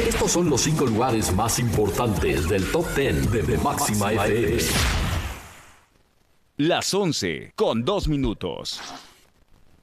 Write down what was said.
Estos son los 5 lugares más importantes del Top 10 de Máxima FM. Las 11 con 2 minutos.